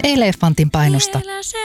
Elefantin painosta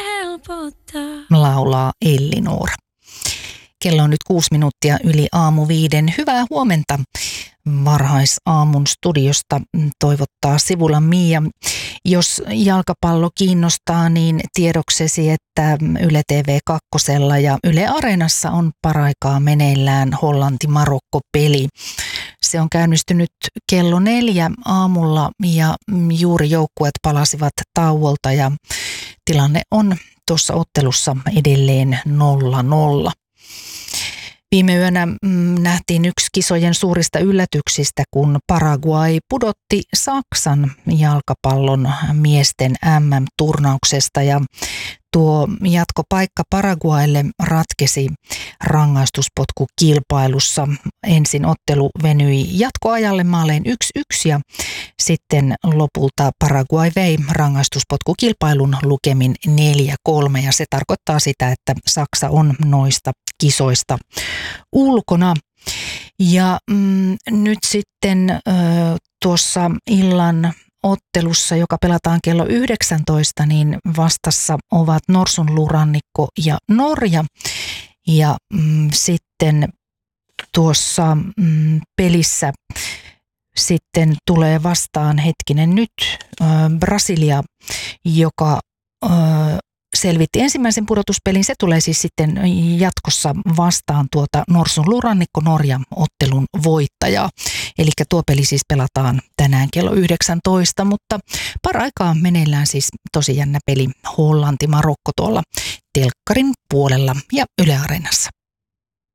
laulaa Elli-Noora. Kello on nyt 6 minuuttia yli aamu 5. Hyvää huomenta varhaisaamun studiosta toivottaa Sivulan Mia. Jos jalkapallo kiinnostaa, niin tiedoksesi, että Yle TV2 ja Yle Areenassa on paraikaa meneillään Hollanti-Marokko-peli. Se on käynnistynyt kello 4 aamulla ja juuri joukkueet palasivat tauolta ja tilanne on tuossa ottelussa edelleen 0-0. Viime yönä nähtiin yksi kisojen suurista yllätyksistä, kun Paraguay pudotti Saksan jalkapallon miesten MM-turnauksesta ja tuo jatkopaikka Paraguaylle ratkesi rangaistuspotkukilpailussa. Ensin ottelu venyi jatkoajalle maaleen 1-1 ja sitten lopulta Paraguay vei rangaistuspotkukilpailun lukemin 4-3 ja se tarkoittaa sitä, että Saksa on noista kisoista ulkona. Ja nyt sitten tuossa illan ottelussa, joka pelataan kello 19, niin vastassa ovat Norsunluurannikko ja Norja. Ja sitten tuossa pelissä sitten tulee vastaan Brasilia, joka selvitti ensimmäisen pudotuspelin. Se tulee siis sitten jatkossa vastaan tuota Norsunluurannikko Norja ottelun voittajaa. Eli tuo peli siis pelataan tänään kello 19, mutta paraikaa meneillään siis tosi jännä peli Hollanti-Marokko tuolla telkkarin puolella ja Yle Areenassa.